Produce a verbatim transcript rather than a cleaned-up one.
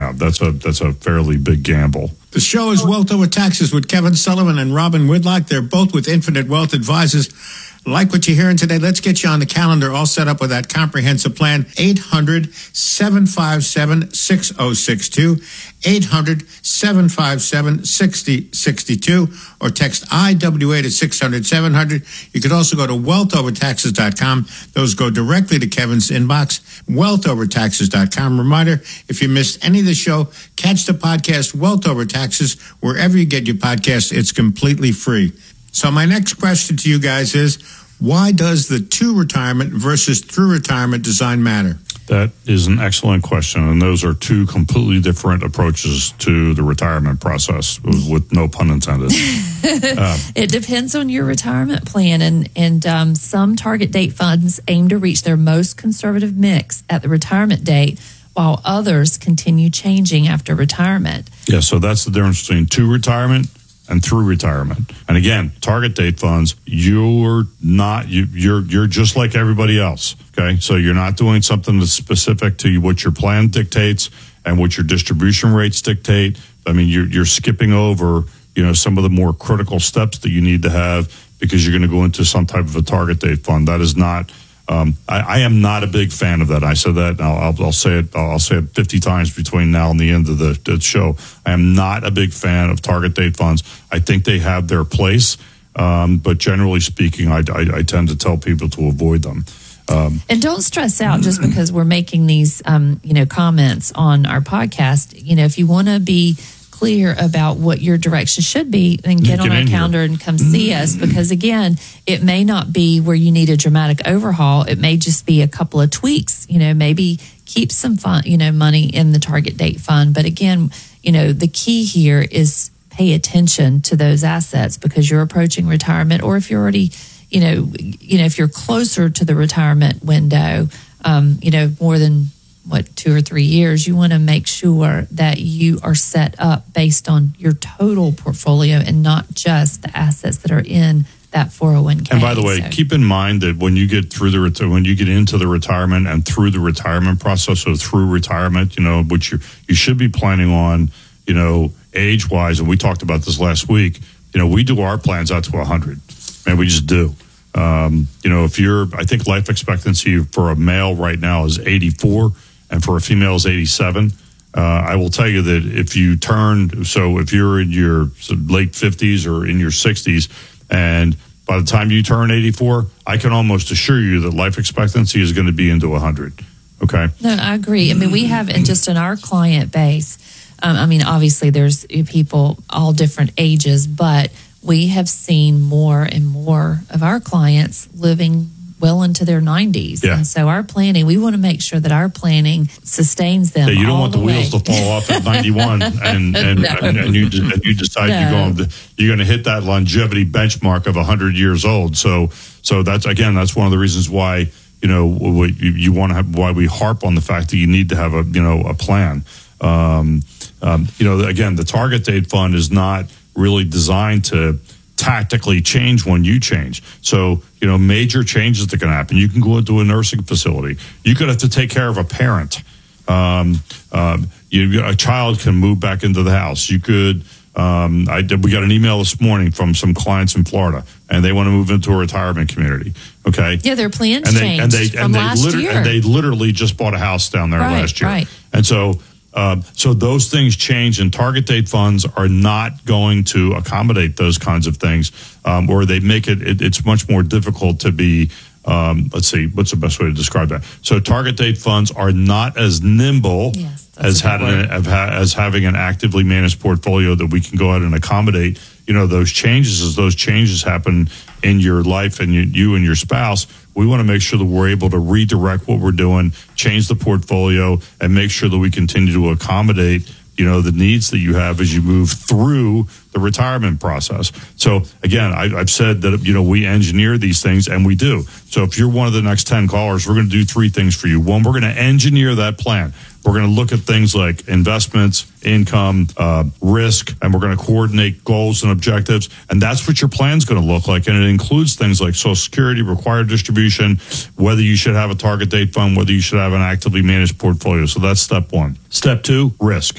have. That's a that's a fairly big gamble. The show is Wealth Over Taxes with Kevin Sullivan and Robin Whitlock. They're both with Infinite Wealth Advisors. Like what you're hearing today, let's get you on the calendar, all set up with that comprehensive plan. eight hundred, seven five seven, six oh six two, eight hundred, seven five seven, six oh six two, or text I W A to six hundred, seven hundred. You could also go to wealth over taxes dot com. Those go directly to Kevin's inbox, wealth over taxes dot com. Reminder, if you missed any of the show, catch the podcast Wealth Over Taxes wherever you get your podcasts. It's completely free. So my next question to you guys is, why does the to retirement versus through retirement design matter? That is an excellent question, and those are two completely different approaches to the retirement process, with no pun intended. uh, it depends on your retirement plan, and, and um, some target date funds aim to reach their most conservative mix at the retirement date, while others continue changing after retirement. Yeah, so that's the difference between to retirement and through retirement. And again, target date funds, you're not, you, you're you're just like everybody else, okay? So you're not doing something that's specific to what your plan dictates and what your distribution rates dictate. I mean, you're, you're skipping over, you know, some of the more critical steps that you need to have because you're going to go into some type of a target date fund. That is not, um, I, I am not a big fan of that. I said that, and I'll, I'll, I'll say it, I'll say it fifty times between now and the end of the, the show. I am not a big fan of target date funds. I think they have their place, um, but generally speaking, I, I, I tend to tell people to avoid them. Um, and don't stress out just because we're making these, um, you know, comments on our podcast. You know, if you want to be clear about what your direction should be, then get, get on our calendar here and come see us, because again, it may not be where you need a dramatic overhaul. It may just be a couple of tweaks. You know, maybe keep some fun, you know, money in the target date fund. But again, you know, the key here is pay attention to those assets, because you're approaching retirement, or if you're already, you know, you know, if you're closer to the retirement window, um, you know, more than what, two or three years, you want to make sure that you are set up based on your total portfolio and not just the assets that are in that four oh one k. And by the way, so. keep in mind that when you get through the when you get into the retirement and through the retirement process, so through retirement, you know, which you you should be planning on, you know, age wise, and we talked about this last week. You know, we do our plans out to one hundred, and we just do. Um, you know, if you're, I think life expectancy for a male right now is eighty-four. And for a female is eighty-seven. Uh, I will tell you that if you turn, so if you're in your late fifties or in your sixties, and by the time you turn eighty-four, I can almost assure you that life expectancy is going to be into one hundred. Okay? No, I agree. I mean, we have, and just in our client base, um, I mean, obviously there's people all different ages, but we have seen more and more of our clients living well into their nineties. Yeah. And so our planning, we want to make sure that our planning sustains them. Yeah, you don't all want the, the wheels to fall off at ninety-one and, and, no. and, and, you, and you decide no. you're going to, you're going to hit that longevity benchmark of one hundred years old. So, so that's, again, that's one of the reasons why, you know, we, you, you want to have, why we harp on the fact that you need to have a, you know, a plan. Um, um, you know, again, the target date fund is not really designed to tactically change when you change. So, you know, major changes that can happen. You can go into a nursing facility. You could have to take care of a parent. Um, um, you, a child can move back into the house. You could, um, I did, we got an email this morning from some clients in Florida, and they want to move into a retirement community. Okay. Yeah, their plans and they, changed and they, from and they last liter- year. And they literally just bought a house down there right, last year. Right. And so, Uh, so those things change, and target date funds are not going to accommodate those kinds of things, um, or they make it, it, it's much more difficult to be, um, let's see, what's the best way to describe that? So target date funds are not as nimble yes, as, had an, as having an actively managed portfolio that we can go out and accommodate, you know, those changes. As those changes happen in your life and you, you and your spouse, we want to make sure that we're able to redirect what we're doing, change the portfolio, and make sure that we continue to accommodate, you know, the needs that you have as you move through the retirement process. So again, I, I've said that, you know, we engineer these things, and we do. So if you're one of the next ten callers, we're going to do three things for you. One, we're going to engineer that plan. We're going to look at things like investments, income, uh, risk, and we're going to coordinate goals and objectives. And that's what your plan's going to look like. And it includes things like Social Security, required distribution, whether you should have a target date fund, whether you should have an actively managed portfolio. So that's step one. Step two, risk.